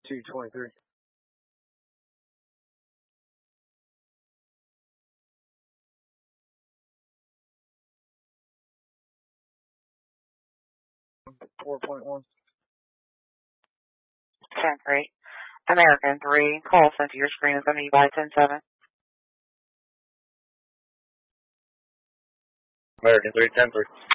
223. $4.1. 10-3. American 3, call sent to your screen is going to be by 10-7. American 3, 10-3.